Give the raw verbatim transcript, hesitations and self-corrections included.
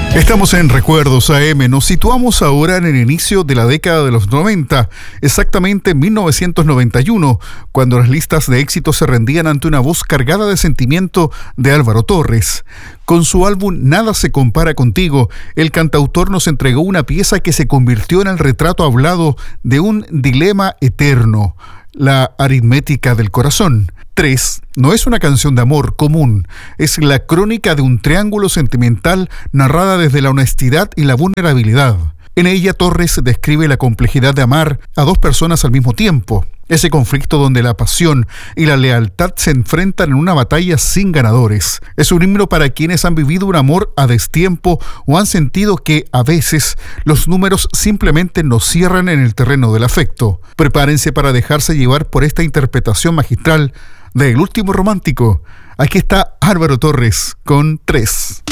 Estamos en Recuerdos A M. Nos situamos ahora en el inicio de la década de los noventa, exactamente en mil novecientos noventa y uno, cuando las listas de éxitos se rendían ante una voz cargada de sentimiento de Álvaro Torres. Con su álbum Nada se compara contigo, el cantautor nos entregó una pieza que se convirtió en el retrato hablado de un dilema eterno: la aritmética del corazón. Tres no es una canción de amor común, es la crónica de un triángulo sentimental narrada desde la honestidad y la vulnerabilidad. En ella, Torres describe la complejidad de amar a dos personas al mismo tiempo, ese conflicto donde la pasión y la lealtad se enfrentan en una batalla sin ganadores. Es un himno para quienes han vivido un amor a destiempo o han sentido que, a veces, los números simplemente nos cierran en el terreno del afecto. Prepárense para dejarse llevar por esta interpretación magistral de El Último Romántico. Aquí está Álvaro Torres con Tres.